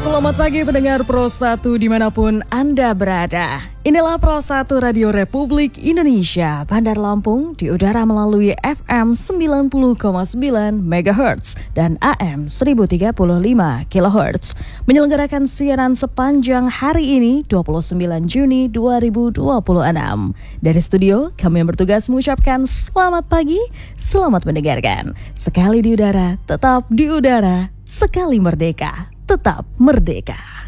Selamat pagi pendengar Pro 1 dimanapun Anda berada. Inilah Pro 1 Radio Republik Indonesia, Bandar Lampung, di udara melalui FM 90,9 MHz dan AM 1035 kHz. Menyelenggarakan siaran sepanjang hari ini, 29 Juni 2026. Dari studio, kami yang bertugas mengucapkan selamat pagi, selamat mendengarkan. Sekali di udara, tetap di udara, sekali merdeka, tetap merdeka.